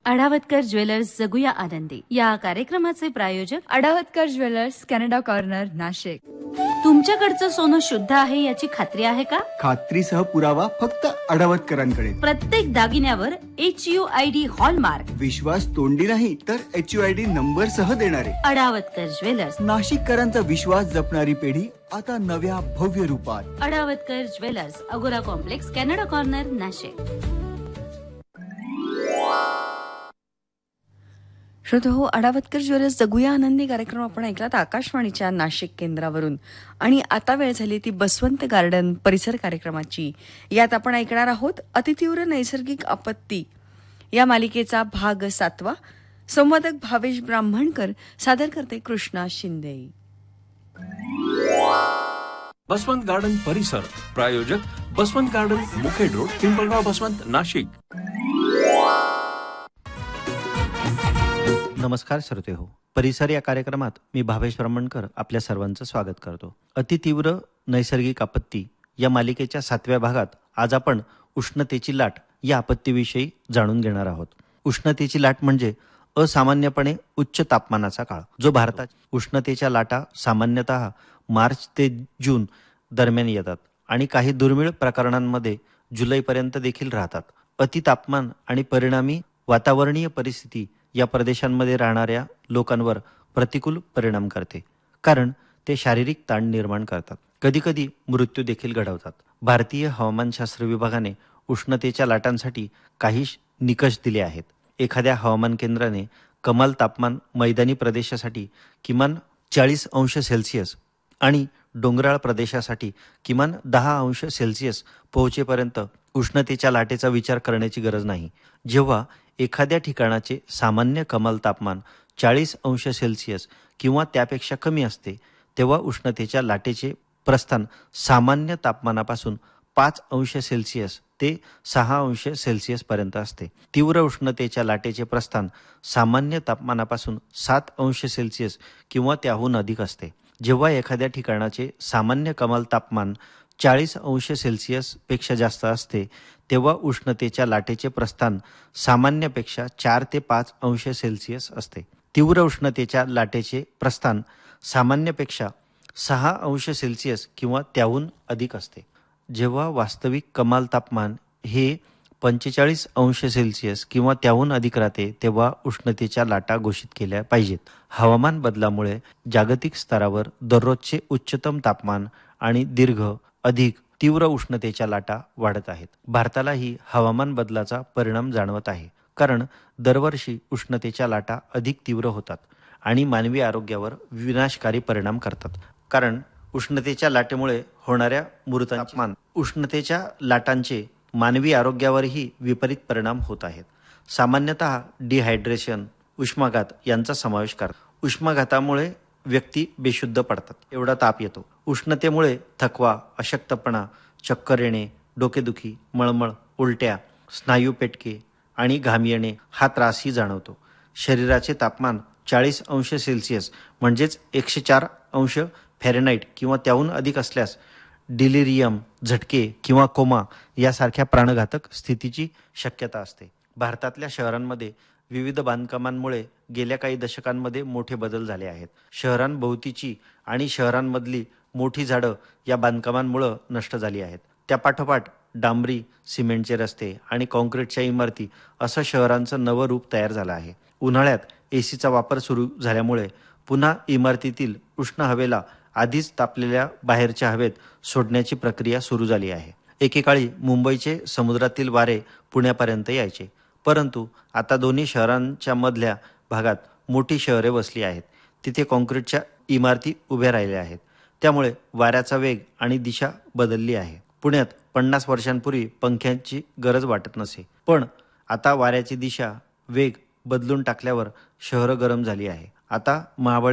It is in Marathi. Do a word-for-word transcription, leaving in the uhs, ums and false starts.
अडावतकर ज्वेलर्स जगूया आनंदी या कार्यक्रमाचे प्रायोजक अडावतकर ज्वेलर्स कॅनडा कॉर्नर नाशिक. तुमच्याकडचं सोनं शुद्ध आहे याची खात्री आहे का? खात्रीसह पुरावा फक्त अडावतकरांकडे. प्रत्येक दागिन्यावर H U I D hallmark. विश्वास तोंडी नाही तर H U I D number सह देणारे. अडावतकर ज्वेलर्स, नाशिककरांचा विश्वास जपणारी पिढी आता नव्या भव्य रूपात. अडावतकर ज्वेलर्स, अगोरा कॉम्प्लेक्स, कॅनडा कॉर्नर, नाशिक. श्रोते हो, अडावतकर ज्वेलर्स जगूया आनंदी कार्यक्रम आपण ऐकलात आकाशवाणीच्या नाशिक केंद्रावरून. आणि आता वेळ झाली ती बसवंत गार्डन परिसर कार्यक्रमाची. यात आपण ऐकणार आहोत अतितीव्र नैसर्गिक आपत्ती या मालिकेचा भाग सातवा. संवादक भावेश ब्राह्मणकर, सादर करते कृष्णा शिंदे. बसवंत गार्डन परिसर प्रायोजक बसवंत गार्डन, मुखेड रोड, पिंपळगाव, बसवंत, नाशिक. नमस्कार श्रोते हो, परिसर या कार्यक्रमात मी भावेश ब्राह्मणकर आपल्या सर्वांचं स्वागत करतो. अतितीव्र नैसर्गिक आपत्ती या मालिकेच्या सातव्या भागात आज आपण उष्णतेची लाट या आपत्तीविषयी जाणून घेणार आहोत. उष्णतेची लाट म्हणजे असामान्यपणे उच्च तापमानाचा काळ, जो भारतात उष्णतेच्या लाटा सामान्यतः मार्च ते जून दरम्यान येतात आणि काही दुर्मिळ प्रकरणांमध्ये जुलैपर्यंत देखील राहतात. अतितापमान आणि परिणामी वातावरणीय परिस्थिती या प्रदेशांमध्ये राहणाऱ्या लोकांवर प्रतिकूल परिणाम करते, कारण ते शारीरिक ताण निर्माण करतात, कधीकधी मृत्यू देखील घडवतात. भारतीय हवामानशास्त्र विभागाने उष्णतेच्या लाटांसाठी काही निकष दिले आहेत. एखाद्या हवामान केंद्राने कमाल तापमान मैदानी प्रदेशासाठी किमान चाळीस अंश सेल्सिअस आणि डोंगराळ प्रदेशासाठी किमान दहा अंश सेल्सिअस पोहोचेपर्यंत उष्णतेच्या लाटेचा विचार करण्याची गरज नाही. जेव्हा एखाद्या ठिकाणाचे सामान्य कमाल तापमान चाळीस अंश सेल्सिअस किंवा त्यापेक्षा कमी असते, तेव्हा उष्णतेच्या लाटेचे प्रस्थान सामान्य तापमानापासून पाच अंश सेल्सिअस ते सहा अंश सेल्सिअस पर्यंत असते. तीव्र उष्णतेच्या लाटेचे प्रस्थान सामान्य तापमानापासून सात अंश सेल्सिअस किंवा त्याहून अधिक असते. जेव्हा एखाद्या ठिकाणाचे सामान्य कमाल तापमान चाळीस अंश सेल्सिअस पेक्षा जास्त असते, तेव्हा उष्णतेच्या लाटेचे प्रस्थान सामान्यपेक्षा चार ते पाच अंश सेल्सिअस असते. तीव्र उष्णतेच्या लाटेचे प्रस्थान सामान्यपेक्षा सहा अंश सेल्सिअस किंवा त्याहून अधिक असते. जेव्हा वास्तविक कमाल तापमान हे पंचेचाळीस अंश सेल्सिअस किंवा त्याहून अधिक राहते, तेव्हा उष्णतेच्या लाटा घोषित केल्या पाहिजेत. हवामान बदलामुळे जागतिक स्तरावर दररोजचे उच्चतम तापमान आणि दीर्घ अधिक तीव्र उष्णतेच्या लाटा वाढत आहेत. भारतालाही हवामान बदलाचा परिणाम जाणवत आहे, कारण दरवर्षी उष्णतेच्या लाटा अधिक तीव्र होतात आणि मानवी आरोग्यावर विनाशकारी परिणाम करतात. कारण उष्णतेच्या लाटेमुळे होणाऱ्या मृतांचे उष्णतेच्या लाटांचे मानवी आरोग्यावरही विपरीत परिणाम होत आहेत. सामान्यतः डिहायड्रेशन, उष्माघात यांचा समावेश करतात. उष्माघातामुळे व्यक्ती बेशुद्ध पडतात, एवढा ताप येतो. उष्णतेमुळे थकवा, अशक्तपणा, चक्कर येणे, डोकेदुखी, मळमळ, उलट्या, स्नायू पेटके आणि घाम येणे हा त्रासही जाणवतो. शरीराचे तापमान चाळीस अंश सेल्सिअस म्हणजेच एकशे चार अंश फॅरेनहाइट किंवा त्याहून अधिक असल्यास डिलिरियम, झटके किंवा कोमा यासारख्या प्राणघातक स्थितीची शक्यता असते. भारतातल्या शहरांमध्ये विविध बांधकामांमुळे गेल्या काही दशकांमध्ये मोठे बदल झाले आहेत. शहरांभोवतीची आणि शहरांमधली मोठी झाडं या बांधकामांमुळे नष्ट झाली आहेत. त्यापाठोपाठ डांबरी, सिमेंटचे रस्ते आणि कॉन्क्रीटच्या इमारती असं शहरांचं नवं रूप तयार झालं आहे. उन्हाळ्यात एसीचा वापर सुरू झाल्यामुळे पुन्हा इमारतीतील उष्ण हवेला आधीच तापलेल्या बाहेरच्या हवेत सोडण्याची प्रक्रिया सुरू झाली आहे. एकेकाळी मुंबईचे समुद्रातील वारे पुण्यापर्यंत यायचे, परंतु आता दोन्ही शहरांच्या मधल्या भागात मोठी शहरे वसली आहेत. तिथे कॉन्क्रीटच्या इमारती उभ्या राहिल्या आहेत, त्यामुळे वाऱ्याचा वेग आणि दिशा बदलली आहे. पुण्यात पन्नास वर्षांपूर्वी पंख्यांची गरज वाटत नसे, पण आता वाऱ्याची दिशा, वेग बदलून टाकल्यावर शहरं गरम झाली आहे. आता महाबळ